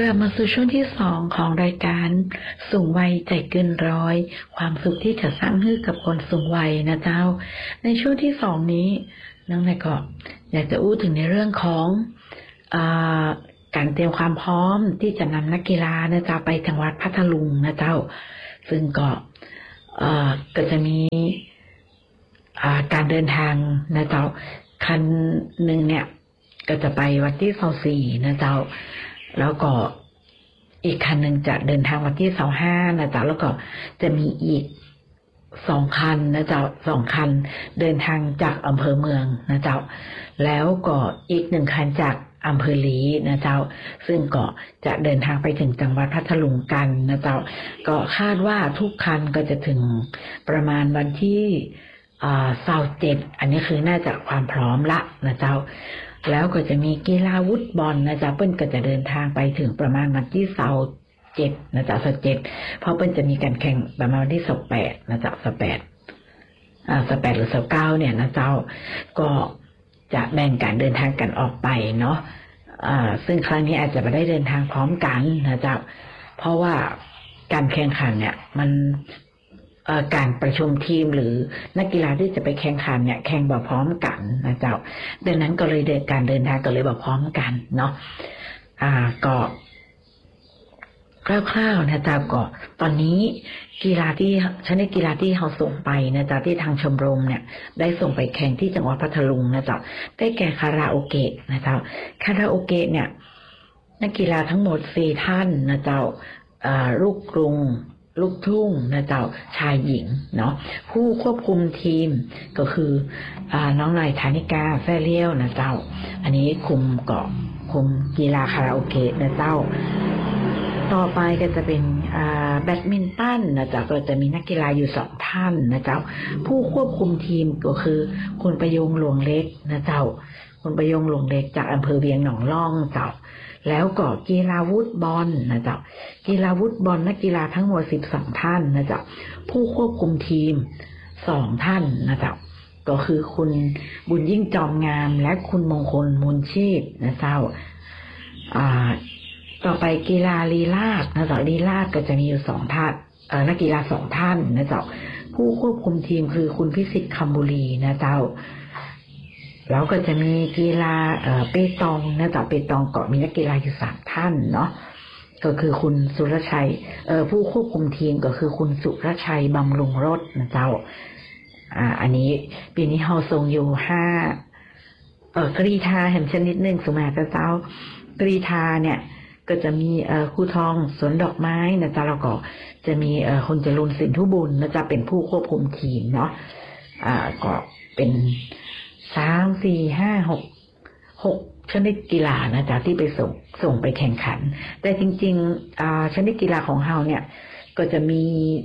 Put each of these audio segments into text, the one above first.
กลับมาสู่ช่วงที่2ของรายการสูงวัยใจเกินร้อยความสุขที่จะสร้างให้กับคนสูงวัยนะเจ้าในช่วงที่2นี้น้องนายก็อยากจะอู้ถึงในเรื่องของการเตรียมความพร้อมที่จะนำนักกีฬานะเจ้าไปจังหวัดพัทลุงนะเจ้าซึ่งก็จะมีการเดินทางนะเจ้าคันหนึ่งเนี่ยก็จะไปวันที่24นะเจ้าแล้วก็อีกคันหนึ่งจะเดินทางวันที่25นะเจ้าแล้วก็จะมีอีก2คันนะเจ้า2คันเดินทางจากอำเภอเมืองนะเจ้าแล้วก็อีก1คันจากอำเภอลีนะเจ้าซึ่งก็จะเดินทางไปถึงจังหวัดพัทลุงกันนะเจ้าก็คาดว่าทุกคันก็จะถึงประมาณวันที่27อันนี้คือน่าจะความพร้อมละนะเจ้าแล้วก็จะมีกีฬาวุธบอลนะจ๊ะเปิ้ลก็จะเดินทางไปถึงประมาณวันที่27นะจ๊ะ27เพราะเปิ้ลจะมีการแข่งประมาณวันที่28นะจ๊ะ28หรือ29เนี่ยนะเจ้าก็จะแบ่งการเดินทางกันออกไปเนาะซึ่งครั้งนี้อาจจะไม่ได้เดินทางพร้อมกันนะเจ้าเพราะว่าการแข่งขันเนี่ยมันการประชุมทีมหรือนักกีฬาที่จะไปแข่งขันเนี่ยแข่งแบบพร้อมกันนะเจ้าดังนั้นก็เลยการเดินทางก็เลยแบบพร้อมกันเนาะก็คร่าวๆนะเจ้าก็ตอนนี้กีฬาที่ชนิดกีฬาที่เขาส่งไปนะเจ้าที่ทางชมรมเนี่ยได้ส่งไปแข่งที่จังหวัดพัทลุงนะเจ้าได้แก่คาราโอเกะนะเจ้าคาราโอเกะเนี่ยนักกีฬาทั้งหมด4ท่านนะเจ้าลูกกรุงลูกทุ่งนะเจ้าชายหญิงเนาะผู้ควบคุมทีมก็คือน้องนายธานิกาแซ่เลี้ยวนะเจ้าอันนี้คุมกีฬาคาราโอเกะนะเจ้าต่อไปก็จะเป็นแบดมินตันนะเจ้าก็จะมีนักกีฬาอยู่2ท่านนะเจ้าผู้ควบคุมทีมก็คือคุณประยงหลวงเล็กนะเจ้าคุณประยงหลวงเล็กจากอำเภอเวียงหนองล่องเจ้าแล้วก็กีฬาวุธบอลนะเจ้ากีฬาวุธบอลนักกีฬาทั้งหมด12ท่านนะเจ้าผู้ควบคุมทีม2ท่านนะเจ้าก็คือคุณบุญยิ่งจอมงามและคุณมงคลมูลชีพนะเจ้าต่อไปกีฬาลีลาศนะเจ้าลีลาศก็จะมีอยู่2ท่านนักกีฬา2ท่านนะเจ้าผู้ควบคุมทีมคือคุณพิสิทธิ์คำบุรีนะเจ้าแล้วก็จะมีกีฬาเปตองนะเจ้าเปตองก็มีนักกีฬาอยู่3ท่านเนาะก็คือคุณสุรชัยผู้ควบคุมทีมก็คือคุณสุรชัยบำรุงรสนะเจ้าอันนี้ปีนี้เฮาส่งอยู่5กรีธาเห็นชนิดหนึ่งสุมาเจ้ากรีธาเนี่ยก็จะมีครูทองสวนดอกไม้นะเจ้าแล้วก็จะมีคนจรุนสินทุบุญนะเจ้าเป็นผู้ควบคุมทีมเนาะก็เป็น3 4 5 6ชนิดกีฬานะจ๊ะที่ไปส่งไปแข่งขันแต่จริงๆชนิดกีฬาของเฮาเนี่ยก็จะมี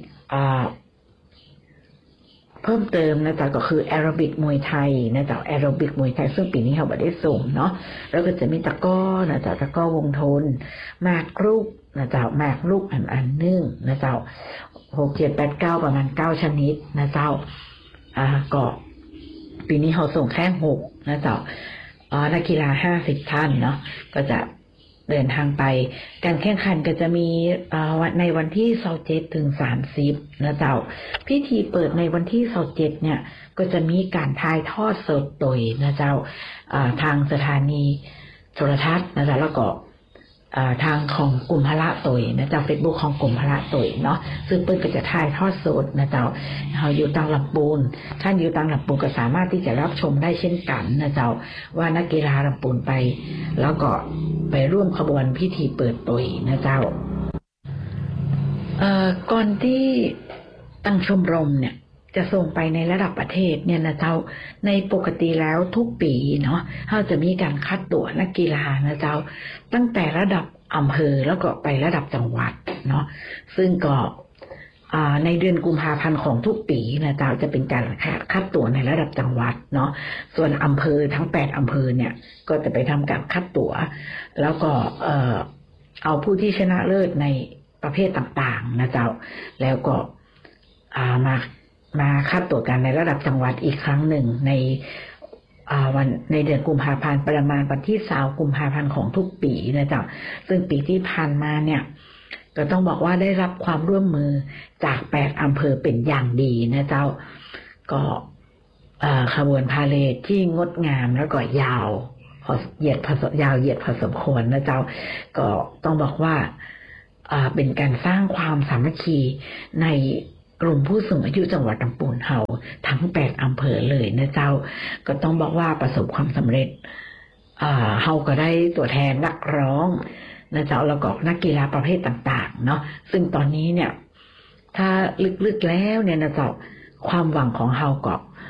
เพิ่มเติมนะจ๊ะก็คือแอโรบิกมวยไทยนะจ๊ะแอโรบิกมวยไทยซึ่งปีนี้เฮาไม่ได้ส่งเนาะแล้วก็จะมีตะก้อนะจ๊ะตะก้อวงทนหมากรุกนะจ๊ะหมากรุกอันนึงนะจ๊ะ6 7 8 9ประมาณ9ชนิดนะจ๊ะก็ปีนี้เขาส่งแค่6นะเจ้านักกีฬา50ท่านเนาะก็จะเดินทางไปการแข่งขันก็จะมีในวันที่27ถึง30นะเจ้าพิธีเปิดในวันที่27เนี่ยก็จะมีการถ่ายทอดสดโดยนะเจ้าทางสถานีโทรทัศน์นะเจ้าแล้วก็ทางของกลุ่มพละตยนะเจ้า Facebook ของกลุ่มพละตยเนาะซึ่งเปิ้ลก็จะถ่ายทอดสดนะเจ้าเฮาอยู่ตังลำปูนท่านอยู่ตังลำปูนก็สามารถที่จะรับชมได้เช่นกันนะเจ้าว่านักกีฬาลำปูนไปแล้วก็ไปร่วมขบวนพิธีเปิดตยนะเจ้าก่อนที่ตั้งชมรมเนี่ยจะส่งไปในระดับประเทศเนี่ยนะเจ้าในปกติแล้วทุกปีเนาะเขาจะมีการคัดตัวนักกีฬานะเจ้าตั้งแต่ระดับอำเภอแล้วก็ไประดับจังหวัดเนาะซึ่งก็ในเดือนกุมภาพันธ์ของทุกปีนะเจ้าจะเป็นการคัดตัวในระดับจังหวัดเนาะส่วนอำเภอทั้ง8อำเภอเนี่ยก็จะไปทำการคัดตัวแล้วก็เอาผู้ที่ชนะเลิศในประเภทต่างๆนะเจ้าแล้วก็มาคัดตัวกันในระดับจังหวัดอีกครั้งหนึ่งในวันในเดือนกุมภาพันธ์ประมาณวันที่20กุมภาพันธ์ของทุกปีนะเจ้าซึ่งปีที่ผ่านมาเนี่ยก็ต้องบอกว่าได้รับความร่วมมือจาก8อำเภอเป็นอย่างดีนะเจ้าก็ขบวนพาเหรดที่งดงามแล้วก็ยาวเหยียดพอสมควรนะเจ้าก็ต้องบอกว่าเป็นการสร้างความสามัคคีในกลุ่มผู้สูงอายุจังหวัดลำพูนเฮาทั้ง8อำเภอเลยนะเจ้าก็ต้องบอกว่าประสบความสำเร็จเฮาก็ได้ตัวแทนนักร้องนะเจ้าแล้วก็นักกีฬาประเภทต่างๆเนาะซึ่งตอนนี้เนี่ยถ้าลึกๆแล้วเนี่ยนะเจ้าความหวังของเฮาก็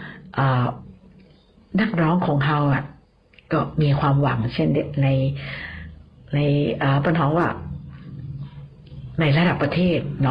นักร้องของเฮาก็มีความหวังเช่นในปัญหาว่าในระดับประเทศเนาะ